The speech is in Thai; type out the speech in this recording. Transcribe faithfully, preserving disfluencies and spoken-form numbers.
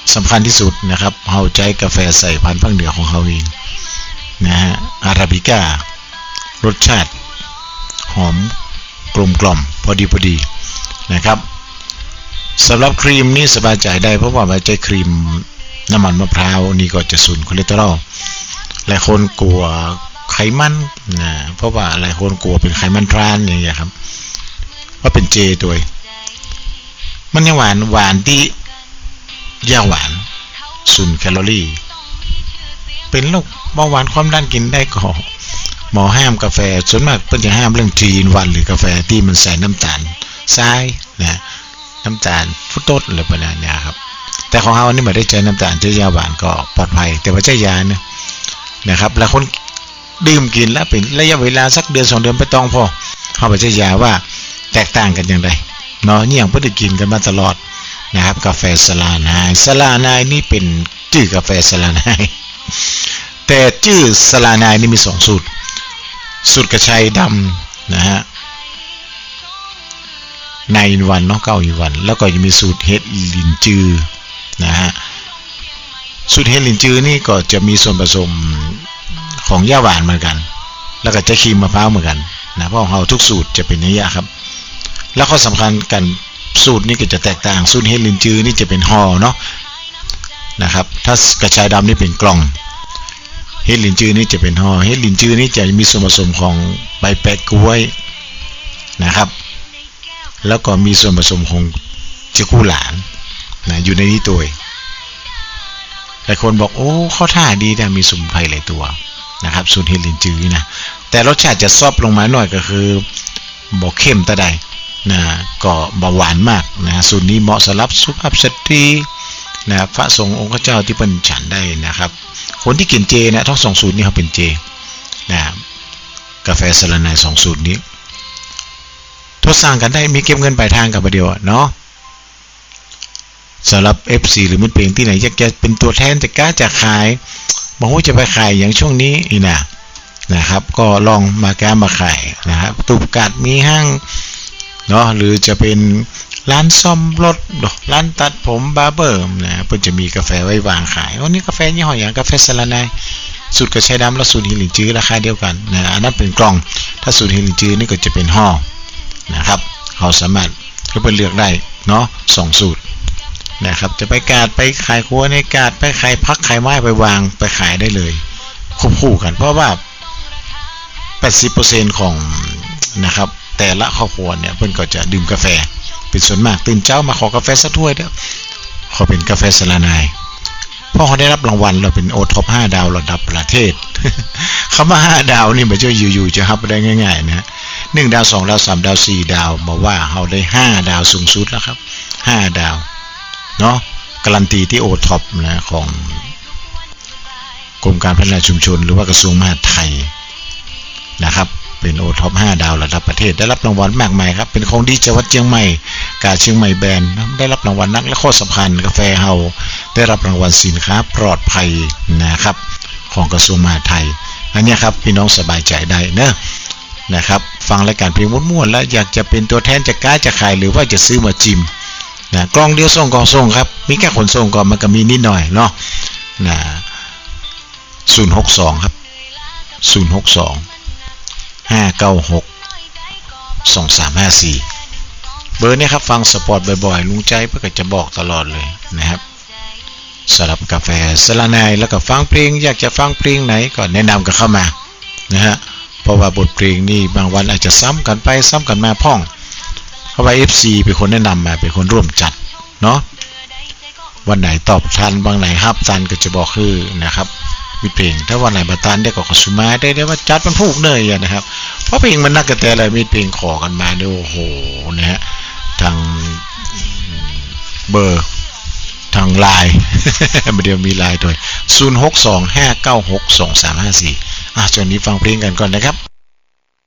สำคัญที่สุดนะครับเฮาใจกาแฟใส่พันธุ์ภาคเหนือของเฮาเองนะฮะอาราบิก้ารสชาติหอมกลมกล่อมพอดีพอดีนะครับสำหรับครีมนี่สบายใจได้เพราะว่าใช้ครีมน้ำมันมะพร้าวนี่ก็จะสูญคอเลสเตอรอลหลายคนกลัวไขมันนะเพราะว่าหลายคนกลัวเป็นไขมันทรานอย่างเงี้ยครับว่าเป็นเจตัวมันยังหวานหวานที่ยาหวานศูนย์แคลอรี่เป็นโรคเบาหวานความดันกินได้ก็หมอห้ามกาแฟส่วนมากเพิ่นจะห้ามเรื่องทรีอินวันหรือกาแฟที่มันใส่น้ำตาลทรายนะน้ำตาลฟรุตโตสอะไรประมาณนี้ครับแต่ของเฮานี่ไม่ได้ใช้น้ำตาลใช้ยาหวานก็ปลอดภัยแต่ว่าใช้ยาเนี่ยนะครับแล้วคนดื่มกินแล้วเป็นระยะเวลาสักเดือนสองเดือนไปต้องพอเฮาไปใช้ยาว่าแตกต่างกันอย่างไรเนาะเนี่ยเพิ่นได้กินกันมาตลอดนะครับกาแฟสลานายสลานายนี่เป็นชื่อกาแฟสลานายแต่ชื่อสลานายนี่มีสองสูตรสูตรกระชายดำนะฮะในวันเนาะเก้าอีวันแล้วก็จะมีสูตรเฮ็ดลินจือนะฮะสูตรเฮ็ดลินจือนี่ก็จะมีส่วนผสมของย่าหวานเหมือนกันแล้วก็จะครีมมะพร้าวเหมือนกันนะเพราะของเราทุกสูตรจะเป็นอย่างนี้ครับแล้วข้อสำคัญกันสูตรนี้ก็จะแตกต่างสูตรเฮ็ดลินจือนี่จะเป็นห่อเนาะนะครับถ้ากระชายดำนี่เป็นกล่องเฮ็ดลินจือนี่จะเป็นห่อเฮ็ดลินจือนี่จะมีส่วนผสมของใบแปะกล้วยนะครับแล้วก็มีส่วนผสมของเจ้าคู่หลานนะอยู่ในนี้ตัวหลายคนบอกโอ้ข้อท่าดีแต่มีสมุนไพรหลายตัวนะครับสูตรเฮ็ดลินจือนะแต่รสชาติจะซอฟลงมาหน่อยก็คือบ่เข้มแต่ใดนะก็บ่หวานมากนะสูตรนี้เหมาะสำหรับสุภาพสตรีนะพระสงฆ์องค์เจ้าที่เพิ่นฉันได้นะครับคนที่กินเจนะทั้งสองสูตรนี้เขาเป็นเจนะกาแฟสลานายสองสูตรนี้ทดสร้างกันได้มีเก็บเงินปลายทางกับประเดียวเนาะสำหรับ เอฟ ซี หรือมิตรเพลงที่ไหนอยากจะเป็นตัวแทนจะกล้าจะขายบอกว่าจะไปขายอย่างช่วงนี้นี่นะนะครับก็ลองมากล้ามาขายนะครับตุบกัดมีห้างเนาะหรือจะเป็นร้านซ่อมรถร้านตัดผมบาร์เบอร์นะเพิ่นจะมีกาแฟไว้วางขายวันนี้กาแฟยี่ห้ออย่างกาแฟสลานายสูตรกระชายดำและสูตรเฮ็ดลินจือราคาเดียวกันนะอันนั้นเป็นกล่องถ้าสูตรเฮ็ดลินจือนี่ก็จะเป็นห่อนะครับเขาสามารถก็ไปเลือกได้เนาะสองสูตรนะครับจะไปกาดไปขายครัวในกาดไปขายพักขายไม้ไปวางไปขายได้เลยควบคู่กันเพราะว่า แปดสิบเปอร์เซ็นต์ ของนะครับแต่ละครอบครัวเนี่ยเพิ่นก็จะดื่มกาแฟเป็นส่วนมากตื่นเช้ามาขอกาแฟสักถ้วยเด้อขอเป็นกาแฟสลานายเพราะเขาได้รับรางวัลเราเป็นโอท็อปห้าดาวระดับประเทศ คำว่าห้าดาวนี่ไม่ใช่อยู่ๆจะรับได้ง่ายๆนะหนึ่งดาวสองดาวสามดาวสี่ดาวบอกว่าเขาได้ห้าดาวสูงสุดแล้วครับห้าดาวเนาะการันตีที่โอท็อปนะของกรมการพัฒนาชุมชนหรือว่ากระทรวงมหาดไทยนะครับเป็นโอท็อปห้าดาวระดับประเทศได้รับรางวัลมากมายครับเป็นของดีจังหวัดเชียงใหม่กาเชียงใหม่แบรนด์ได้รับรางวัลนักและข้อสำคัญกาแฟเฮาได้รับรางวัลสินค้าปลอดภัยนะครับของกระทรวงมหาดไทยอันนี้ครับพี่น้องสบายใจได้เนอะนะครับฟังรายการเพลงม่วนๆแล้วอยากจะเป็นตัวแทนจะกล้าจะขายหรือว่าจะซื้อมาจิมนะกล่องเดียวส่งกล่องส่งครับมีแค่ขนส่งก่อนมันก็มีนิดหน่อยเนาะนะศูนย์หกสองครับศูนย์หกสองห้าเก้าหกสองสามห้าสี่เบอร์นี้ครับฟังสปอร์ตบ่อยๆลุงใจเพื่อจะบอกตลอดเลยนะครับสำหรับกาแฟสลานายแล้วก็ฟังเพลงอยากจะฟังเพลงไหนก็แนะนำกันเข้ามานะฮะเพราะว่าบทเพลงนี่บางวันอาจจะซ้ำกันไปซ้ำกันมาพ่องเพราะว่า เอฟ ซี เป็นคนแนะนำมาเป็นคนร่วมจัดเนาะวันไหนตอบทันบางไหนฮับทันก็จะบอกคือนะครับมีเพลงถ้าวันไหนบัตานได้ก็ขอสุมาได้ได้ว่าจัดมันผูกเนยนะครับเพราะเพลงมันนักกระแตอะไรมีเพลงขอกันมาเนี่ยโอ้โหนะฮะทางเบอร์ทางไลน์ เดี๋ยวมีไลน์ด้วยศูนย์หกสองห้าเก้าหกสองสามห้าสี่อ่ะช่วงนี้ฟังเพลงกันก่อนนะครับ